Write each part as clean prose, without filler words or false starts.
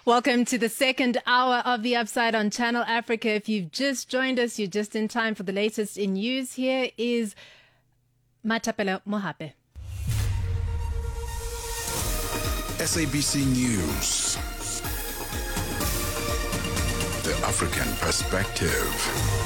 Welcome to the second hour of The Upside on Channel Africa. If you've just joined us, you're just in time for the latest in news. Here is Matapela Mohape. SABC News. The African Perspective.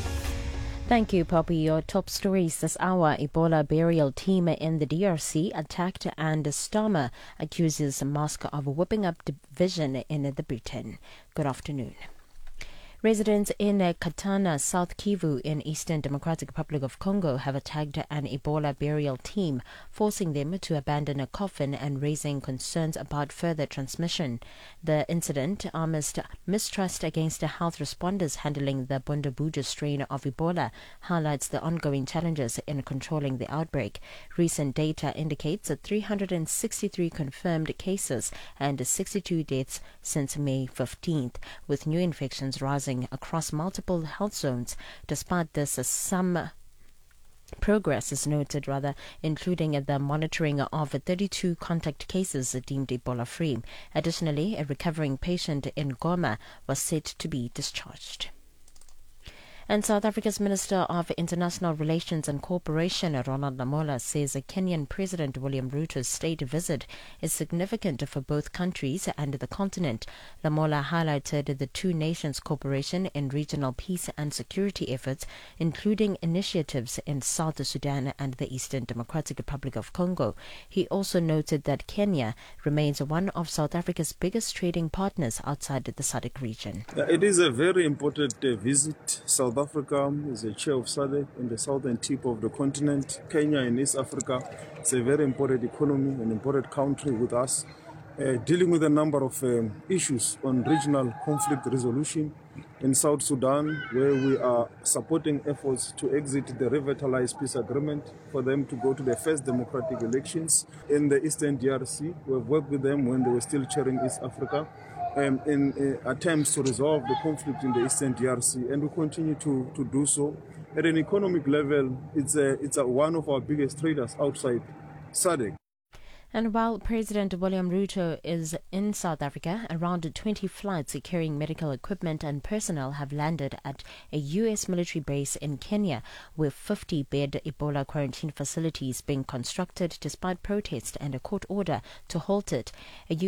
Thank you, Poppy. Your top stories this hour. Ebola burial team in the DRC attacked and Starmer accuses Moscow of whipping up division in the Britain. Good afternoon. Residents in Katana, South Kivu in Eastern Democratic Republic of Congo have attacked an Ebola burial team, forcing them to abandon a coffin and raising concerns about further transmission. The incident amidst mistrust against the health responders handling the Bundabuja strain of Ebola highlights the ongoing challenges in controlling the outbreak. Recent data indicates 363 confirmed cases and 62 deaths since May 15th, with new infections rising across multiple health zones. Despite this, some progress is noted, including the monitoring of 32 contact cases deemed Ebola-free. Additionally, a recovering patient in Goma was said to be discharged. And South Africa's Minister of International Relations and Cooperation, Ronald Lamola, says Kenyan President William Ruto's state visit is significant for both countries and the continent. Lamola highlighted the two nations' cooperation in regional peace and security efforts, including initiatives in South Sudan and the Eastern Democratic Republic of Congo. He also noted that Kenya remains one of South Africa's biggest trading partners outside the SADC region. It is a very important visit. South Africa is a chair of SADC in the southern tip of the continent. Kenya in East Africa, it's a very important economy, an important country with us, dealing with a number of issues on regional conflict resolution. In South Sudan, where we are supporting efforts to exit the revitalized peace agreement for them to go to their first democratic elections. In the Eastern DRC, we've worked with them when they were still chairing East Africa. In attempts to resolve the conflict in the Eastern DRC, and we continue to do so. At an economic level, it's one of our biggest traders outside SADC. And while President William Ruto is in South Africa, around 20 flights carrying medical equipment and personnel have landed at a U.S. military base in Kenya, with 50-bed Ebola quarantine facilities being constructed despite protest and a court order to halt it. A